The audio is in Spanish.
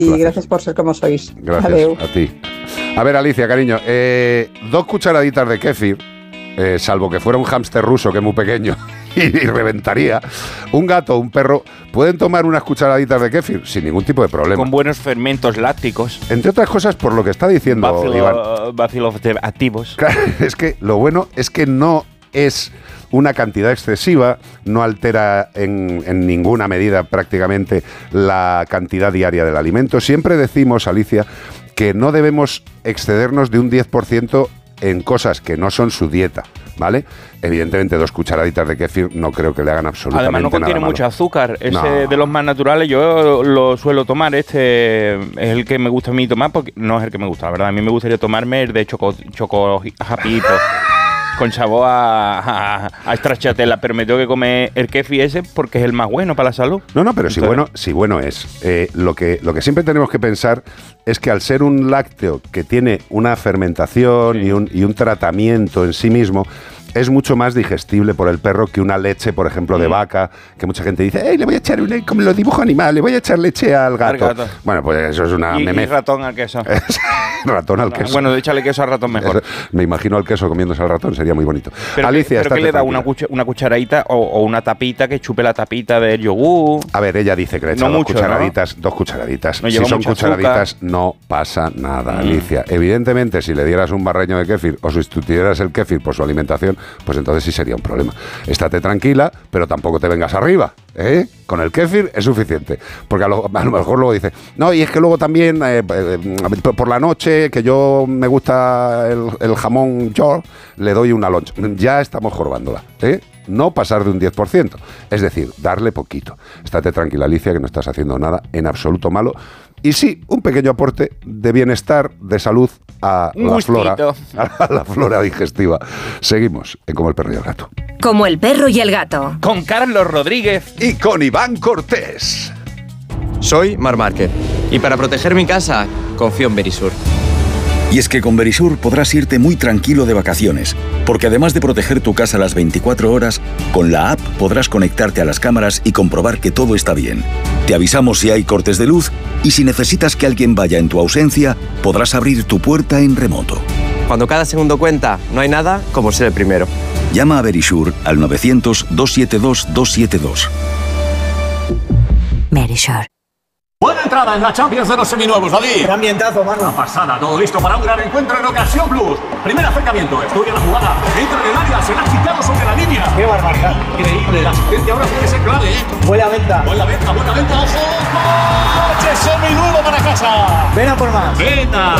Y gracias por ser como sois. Gracias. Adeu. A ti. A ver, Alicia, cariño, 2 cucharaditas de kéfir, salvo que fuera un hámster ruso que es muy pequeño y reventaría. Un gato, un perro, pueden tomar unas cucharaditas de kéfir sin ningún tipo de problema. Con buenos fermentos lácticos. Entre otras cosas, por lo que está diciendo Iván. Bacilos activos. Es que lo bueno es que no es una cantidad excesiva, no altera en ninguna medida prácticamente la cantidad diaria del alimento. Siempre decimos, Alicia, que no debemos excedernos de un 10% en cosas que no son su dieta, ¿vale? Evidentemente 2 cucharaditas de kéfir no creo que le hagan absolutamente nada. Además no contiene malo. mucho azúcar, de los más naturales yo lo suelo tomar, es el que me gusta a mí tomar, porque no es el que me gusta, la verdad, a mí me gustaría tomarme el de choco japito. Con sabor a stracciatella, pero me tengo que comer el kéfir ese porque es el más bueno para la salud. No, pero si bueno es. Lo que siempre tenemos que pensar es que al ser un lácteo que tiene una fermentación y un tratamiento en sí mismo, es mucho más digestible por el perro que una leche, por ejemplo, de vaca, que mucha gente dice, le voy a echar, como lo dibujo animal, le voy a echar leche al gato. Bueno, pues eso es una meme. Y ratón al queso. Ratón al queso. Bueno, échale queso al ratón mejor. Me imagino al queso comiéndose al ratón, sería muy bonito. Pero Alicia, ¿pero qué le da? ¿Una cucharadita o una tapita que chupe la tapita del yogur? A ver, ella dice que le echa no 2 mucho, cucharaditas. ¿no? 2 cucharaditas. No si son cucharaditas, azúcar. no pasa nada, Alicia. Evidentemente, si le dieras un barreño de kéfir o sustituyeras el kéfir por su alimentación, pues entonces sí sería un problema. Estate tranquila, pero tampoco te vengas arriba, ¿eh? Con el kéfir es suficiente. Porque a lo mejor luego dice, no, y es que luego también por la noche, que yo me gusta el jamón york, le doy una loncha. Ya estamos jorobándola, ¿eh? No pasar de un 10%. Es decir, darle poquito. Estate tranquila, Alicia, que no estás haciendo nada en absoluto malo. Y sí, un pequeño aporte de bienestar, de salud a la flora digestiva. Seguimos en Como el perro y el gato. Como el perro y el gato. Con Carlos Rodríguez y con Iván Cortés. Soy Marc Márquez y para proteger mi casa confío en Verisur. Y es que con Verisur podrás irte muy tranquilo de vacaciones, porque además de proteger tu casa las 24 horas, con la app podrás conectarte a las cámaras y comprobar que todo está bien. Te avisamos si hay cortes de luz y si necesitas que alguien vaya en tu ausencia, podrás abrir tu puerta en remoto. Cuando cada segundo cuenta, no hay nada como ser el primero. Llama a Verisur al 900-272-272. Verisur. Buena entrada en la Champions de los seminuevos, David. Qué ambientazo, mano. Una pasada, todo listo para un gran encuentro en Ocasión Plus. Primer acercamiento, estudia la jugada, entra en el área, será quitado sobre la línea. Qué barbaridad. Increíble, la asistencia ahora puede ser clave, ¿eh? Buena venta. Buena venta, ojo. ¡Coche seminuevo para casa! Ven a por más. Venta.